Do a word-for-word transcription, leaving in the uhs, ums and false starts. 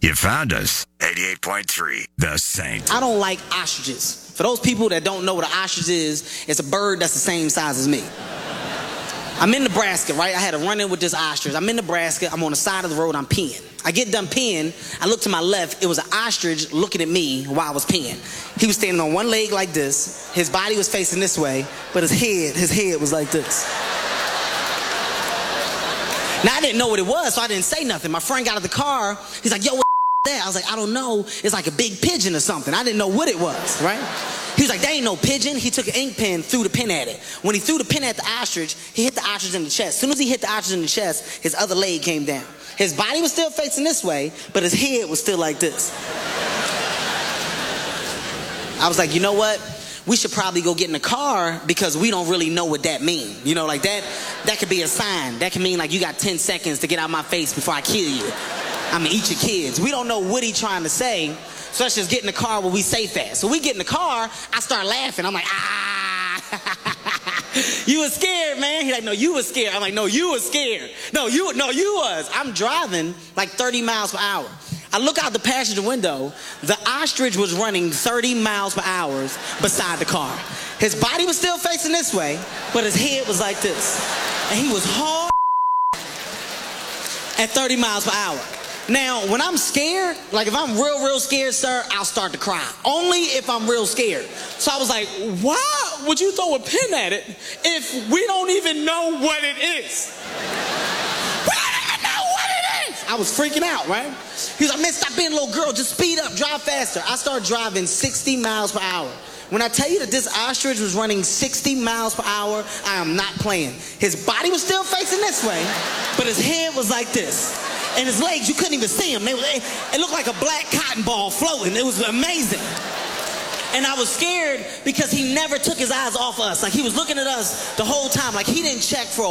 You found us. eighty-eight point three, The Saint. I don't like ostriches. For those people that don't know what an ostrich is, it's a bird that's the same size as me. I'm in Nebraska, right? I had a run-in with this ostrich. I'm in Nebraska. I'm on the side of the road. I'm peeing. I get done peeing. I look to my left. It was an ostrich looking at me while I was peeing. He was standing on one leg like this. His body was facing this way, but his head, his head was like this. Now, I didn't know what it was, so I didn't say nothing. My friend got out of the car. He's like, yo, what that? I was like, I don't know. It's like a big pigeon or something. I didn't know what it was, right? He was like, that ain't no pigeon. He took an ink pen, threw the pin at it. When he threw the pin at the ostrich, he hit the ostrich in the chest. As soon as he hit the ostrich in the chest, his other leg came down. His body was still facing this way, but his head was still like this. I was like, you know what? We should probably go get in the car because we don't really know what that means. You know, like that, that could be a sign. That could mean like you got ten seconds to get out of my face before I kill you. I'm gonna eat your kids. We don't know what he's trying to say, so let's just get in the car where we safe at. So we get in the car, I start laughing. I'm like, ah, you was scared, man. He's like, no, you was scared. I'm like, no, you was scared. No, you, no, you was. I'm driving like thirty miles per hour. I look out the passenger window. The ostrich was running thirty miles per hour beside the car. His body was still facing this way, but his head was like this. And he was hard at thirty miles per hour. Now, when I'm scared, like if I'm real, real scared, sir, I'll start to cry. Only if I'm real scared. So I was like, why would you throw a pin at it if we don't even know what it is? We don't even know what it is! I was freaking out, right? He was like, man, stop being a little girl. Just speed up, drive faster. I started driving sixty miles per hour. When I tell you that this ostrich was running sixty miles per hour, I am not playing. His body was still facing this way, but his head was like this. And his legs, you couldn't even see them. They, they, it looked like a black cotton ball floating. It was amazing. And I was scared because he never took his eyes off us. Like he was looking at us the whole time. Like he didn't check for a